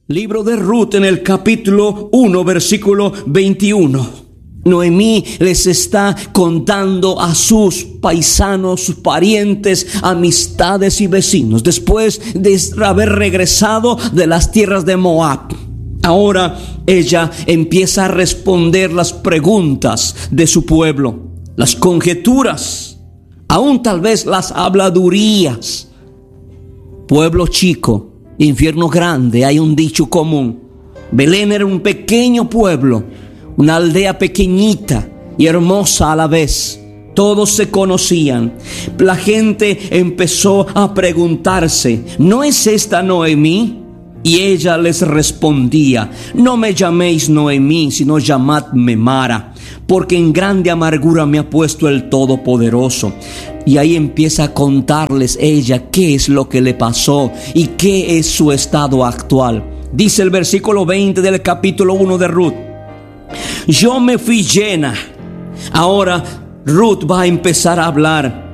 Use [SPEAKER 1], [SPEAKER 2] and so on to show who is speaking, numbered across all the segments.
[SPEAKER 1] Libro de Ruth en el capítulo 1, versículo 21. Noemí les está contando a sus paisanos, sus parientes, amistades y vecinos, después de haber regresado de las tierras de Moab. Ahora ella empieza a responder las preguntas de su pueblo, las conjeturas, aún tal vez las habladurías. Pueblo chico, infierno grande, hay un dicho común. Belén era un pequeño pueblo, una aldea pequeñita y hermosa a la vez. Todos se conocían. La gente empezó a preguntarse: ¿no es esta Noemí? Y ella les respondía: no me llaméis Noemí, sino llamadme Mara, porque en grande amargura me ha puesto el Todopoderoso. Y ahí empieza a contarles ella qué es lo que le pasó y qué es su estado actual. Dice el versículo 20 del capítulo 1 de Ruth: yo me fui llena. Ahora Ruth va a empezar a hablar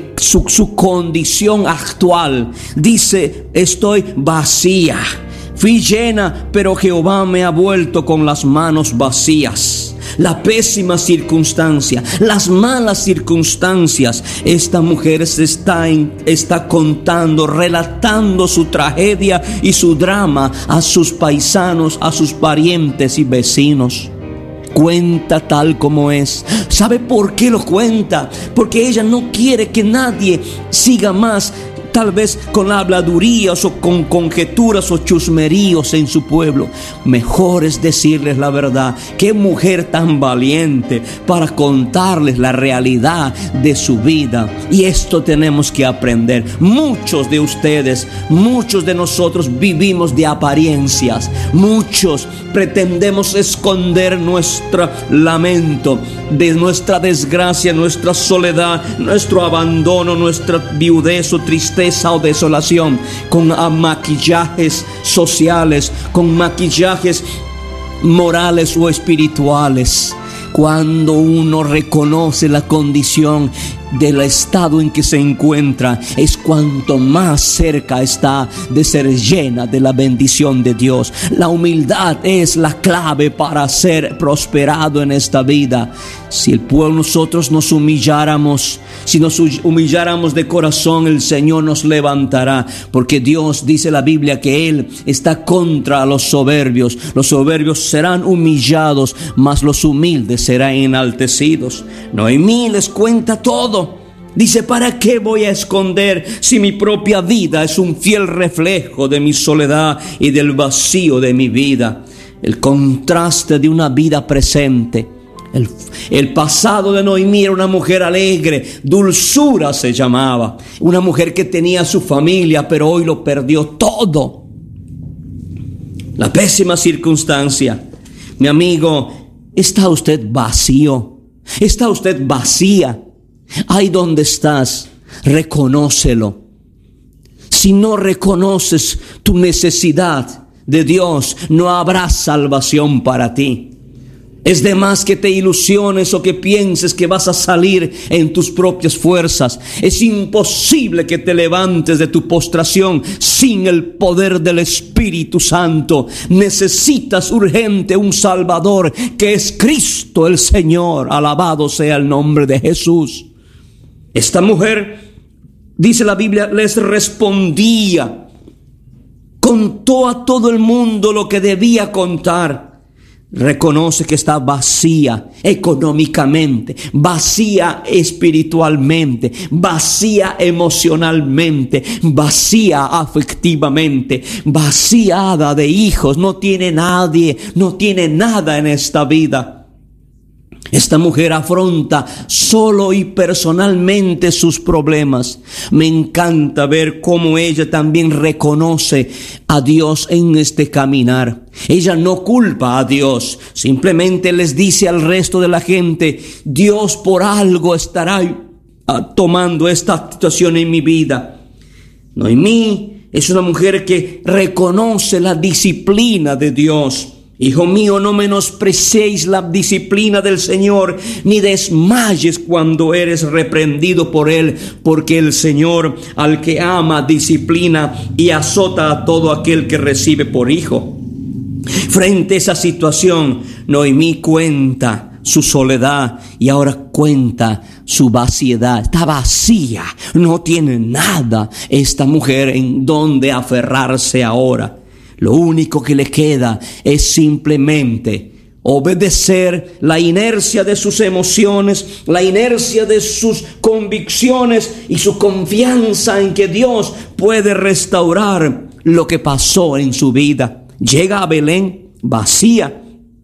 [SPEAKER 1] su condición actual. Dice: estoy vacía. Fui llena, pero Jehová me ha vuelto con las manos vacías. La pésima circunstancia, las malas circunstancias. Esta mujer se está contando, relatando su tragedia y su drama a sus paisanos, a sus parientes y vecinos. Cuenta tal como es. ¿Sabe por qué lo cuenta? Porque ella no quiere que nadie siga más, tal vez con habladurías o con conjeturas o chusmeríos en su pueblo. Mejor es decirles la verdad. Qué mujer tan valiente para contarles la realidad de su vida. Y esto tenemos que aprender. Muchos de ustedes, muchos de nosotros vivimos de apariencias. Muchos pretendemos esconder nuestro lamento, de nuestra desgracia, nuestra soledad, nuestro abandono, nuestra viudez o tristeza o desolación con maquillajes sociales, con maquillajes morales o espirituales. Cuando uno reconoce la condición del estado en que se encuentra, es cuanto más cerca está de ser llena de la bendición de Dios. La humildad es la clave para ser prosperado en esta vida. Si el pueblo, nosotros nos humilláramos, si nos humilláramos de corazón, el Señor nos levantará, porque Dios, dice la Biblia, que Él está contra los soberbios. Los soberbios serán humillados, mas los humildes serán enaltecidos. Noemí les cuenta todo. Dice: ¿para qué voy a esconder si mi propia vida es un fiel reflejo de mi soledad y del vacío de mi vida? El contraste de una vida presente. El pasado de Noemí era una mujer alegre, Dulzura se llamaba, una mujer que tenía su familia, pero hoy lo perdió todo. La pésima circunstancia. Mi amigo, ¿está usted vacío? ¿Está usted vacía? Ahí donde estás, reconócelo. Si no reconoces tu necesidad de Dios, no habrá salvación para ti. Es de más que te ilusiones o que pienses que vas a salir en tus propias fuerzas. Es imposible que te levantes de tu postración sin el poder del Espíritu Santo. Necesitas urgente un Salvador, que es Cristo el Señor. Alabado sea el nombre de Jesús. Esta mujer, dice la Biblia, les respondía. Contó a todo el mundo lo que debía contar. Reconoce que está vacía económicamente, vacía espiritualmente, vacía emocionalmente, vacía afectivamente, vaciada de hijos. No tiene nadie, no tiene nada en esta vida. Esta mujer afronta solo y personalmente sus problemas. Me encanta ver cómo ella también reconoce a Dios en este caminar. Ella no culpa a Dios, simplemente les dice al resto de la gente: Dios por algo estará tomando esta situación en mi vida. Noemí es una mujer que reconoce la disciplina de Dios. Hijo mío, no menospreciéis la disciplina del Señor, ni desmayes cuando eres reprendido por Él, porque el Señor al que ama disciplina y azota a todo aquel que recibe por hijo. Frente a esa situación, Noemí cuenta su soledad y ahora cuenta su vaciedad. Está vacía, no tiene nada esta mujer en donde aferrarse ahora. Lo único que le queda es simplemente obedecer la inercia de sus emociones, la inercia de sus convicciones y su confianza en que Dios puede restaurar lo que pasó en su vida. Llega a Belén vacía.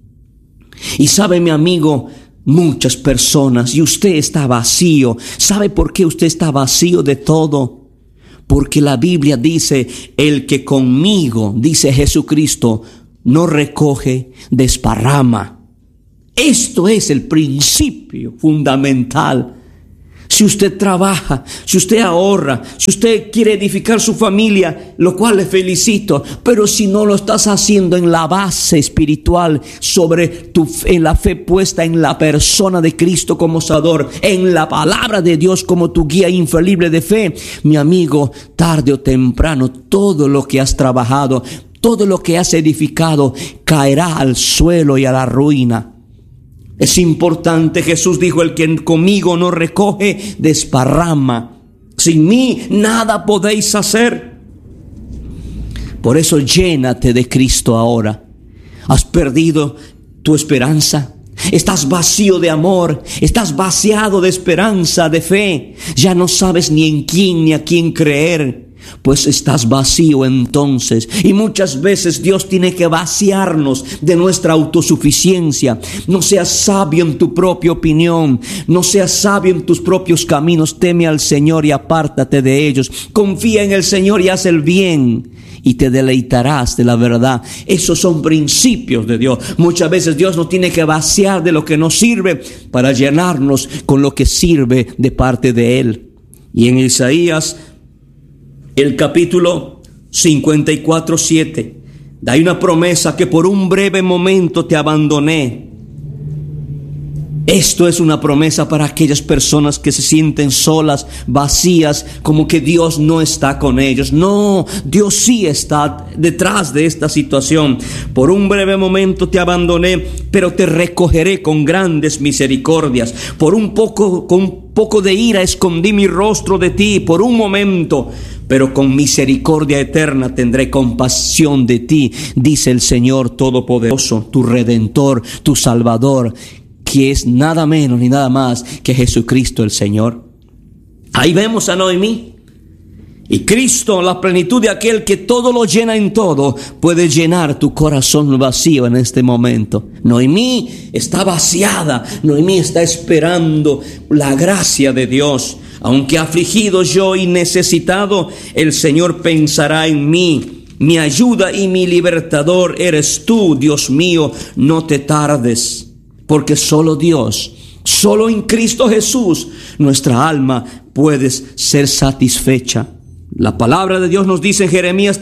[SPEAKER 1] Y sabe, mi amigo, muchas personas, y usted está vacío. ¿Sabe por qué usted está vacío de todo? Porque la Biblia dice, el que conmigo, dice Jesucristo, no recoge, desparrama. Esto es el principio fundamental. Si usted trabaja, si usted ahorra, si usted quiere edificar su familia, lo cual le felicito, pero si no lo estás haciendo en la base espiritual, en la fe puesta en la persona de Cristo como Salvador, en la palabra de Dios como tu guía infalible de fe, mi amigo, tarde o temprano, todo lo que has trabajado, todo lo que has edificado, caerá al suelo y a la ruina. Es importante, Jesús dijo, el que conmigo no recoge, desparrama. Sin mí nada podéis hacer. Por eso llénate de Cristo ahora. ¿Has perdido tu esperanza? Estás vacío de amor, estás vaciado de esperanza, de fe. Ya no sabes ni en quién ni a quién creer. Pues estás vacío entonces. Y muchas veces Dios tiene que vaciarnos de nuestra autosuficiencia. No seas sabio en tu propia opinión. No seas sabio en tus propios caminos. Teme al Señor y apártate de ellos. Confía en el Señor y haz el bien, y te deleitarás de la verdad. Esos son principios de Dios. Muchas veces Dios nos tiene que vaciar de lo que nos sirve para llenarnos con lo que sirve de parte de Él. Y en Isaías, el capítulo 54:7, hay una promesa que por un breve momento te abandoné. Esto es una promesa para aquellas personas que se sienten solas, vacías, como que Dios no está con ellos. No, Dios sí está detrás de esta situación. Por un breve momento te abandoné, pero te recogeré con grandes misericordias. Con un poco de ira escondí mi rostro de ti por un momento, pero con misericordia eterna tendré compasión de ti, dice el Señor Todopoderoso, tu Redentor, tu Salvador, que es nada menos ni nada más que Jesucristo el Señor. Ahí vemos a Noemí. Y Cristo, la plenitud de aquel que todo lo llena en todo, puede llenar tu corazón vacío en este momento. Noemí está vaciada. Noemí está esperando la gracia de Dios. Aunque afligido yo y necesitado, el Señor pensará en mí. Mi ayuda y mi libertador eres tú, Dios mío, no te tardes. Porque solo Dios, solo en Cristo Jesús, nuestra alma puede ser satisfecha. La palabra de Dios nos dice en Jeremías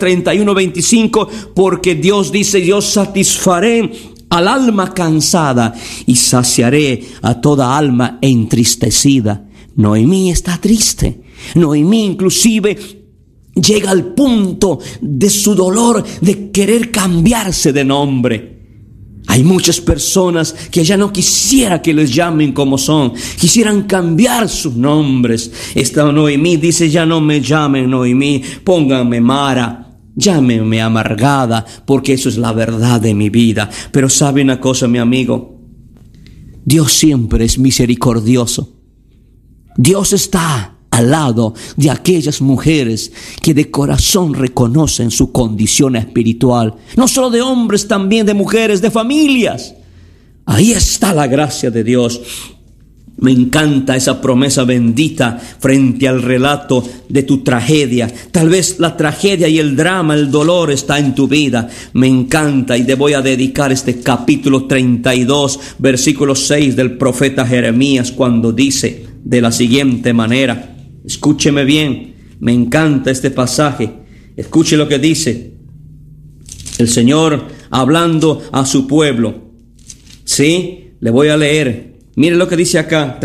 [SPEAKER 1] 31:25, porque Dios dice, yo satisfaré al alma cansada y saciaré a toda alma entristecida. Noemí está triste. Noemí inclusive llega al punto de su dolor de querer cambiarse de nombre. Hay muchas personas que ya no quisiera que les llamen como son, quisieran cambiar sus nombres. Esta Noemí dice, ya no me llamen Noemí, pónganme Mara, llámenme amargada, porque eso es la verdad de mi vida. Pero sabe una cosa, mi amigo, Dios siempre es misericordioso. Dios está al lado de aquellas mujeres que de corazón reconocen su condición espiritual. No solo de hombres, también de mujeres, de familias. Ahí está la gracia de Dios. Me encanta esa promesa bendita frente al relato de tu tragedia. Tal vez la tragedia y el drama, el dolor está en tu vida. Me encanta y te voy a dedicar este capítulo 32, versículo 6 del profeta Jeremías, cuando dice de la siguiente manera. Escúcheme bien, me encanta este pasaje. Escuche lo que dice el Señor hablando a su pueblo. Sí, le voy a leer. Mire lo que dice acá,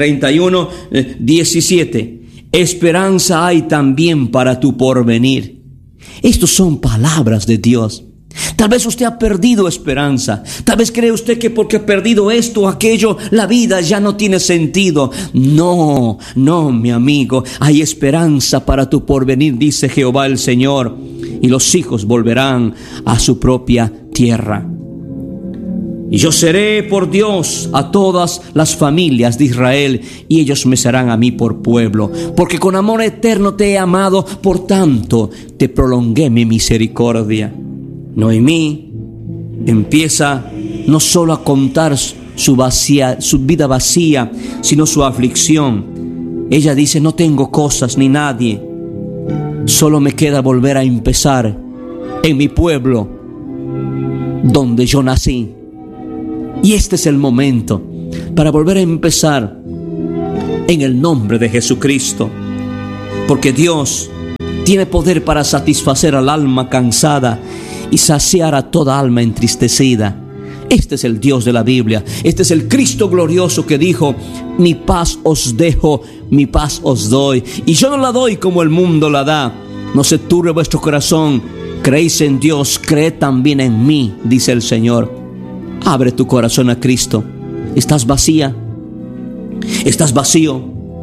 [SPEAKER 1] 31:17. Esperanza hay también para tu porvenir. Estas son palabras de Dios. Tal vez usted ha perdido esperanza. Tal vez cree usted que porque ha perdido esto o aquello, la vida ya no tiene sentido. No, mi amigo. Hay esperanza para tu porvenir, dice Jehová el Señor. Y los hijos volverán a su propia tierra. Y yo seré por Dios a todas las familias de Israel, y ellos me serán a mí por pueblo. Porque con amor eterno te he amado, por tanto te prolongué mi misericordia. Noemí empieza no solo a contar su vida vacía, sino su aflicción. Ella dice: no tengo cosas ni nadie, solo me queda volver a empezar en mi pueblo donde yo nací. Y este es el momento para volver a empezar en el nombre de Jesucristo, porque Dios tiene poder para satisfacer al alma cansada y saciar a toda alma entristecida. Este es el Dios de la Biblia. Este es el Cristo glorioso que dijo: mi paz os dejo, mi paz os doy, y yo no la doy como el mundo la da. No se turbe vuestro corazón. Creéis en Dios, creed también en mí, dice el Señor. Abre tu corazón a Cristo. ¿Estás vacía? ¿Estás vacío?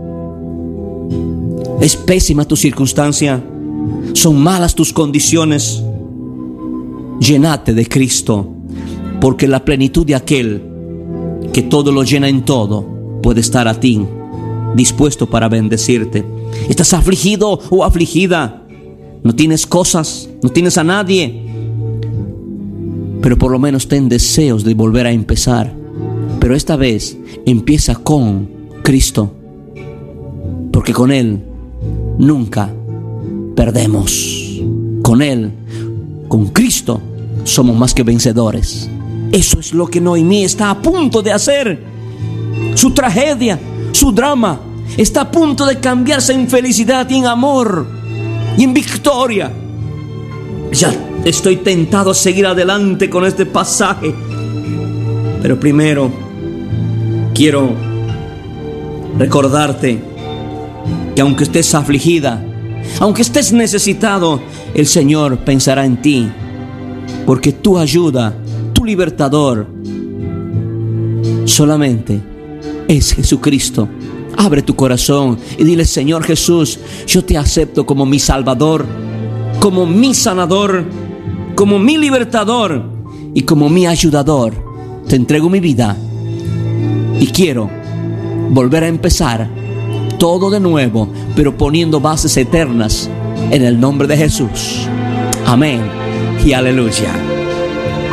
[SPEAKER 1] ¿Es pésima tu circunstancia? ¿Son malas tus condiciones? Llénate de Cristo, porque la plenitud de aquel que todo lo llena en todo puede estar a ti, dispuesto para bendecirte. ¿Estás afligido o afligida? No tienes cosas, no tienes a nadie, pero por lo menos ten deseos de volver a empezar. Pero esta vez empieza con Cristo, porque con Él nunca perdemos. Con Él, con Cristo, somos más que vencedores. Eso es lo que Noemí está a punto de hacer. Su tragedia, su drama, está a punto de cambiarse en felicidad y en amor y en victoria. Ya estoy tentado a seguir adelante con este pasaje, pero primero quiero recordarte que aunque estés afligida, aunque estés necesitado, el Señor pensará en ti, porque tu ayuda, tu libertador, solamente es Jesucristo. Abre tu corazón y dile: Señor Jesús, yo te acepto como mi Salvador, como mi sanador, como mi libertador y como mi ayudador. Te entrego mi vida y quiero volver a empezar todo de nuevo, pero poniendo bases eternas en el nombre de Jesús. Amén y aleluya.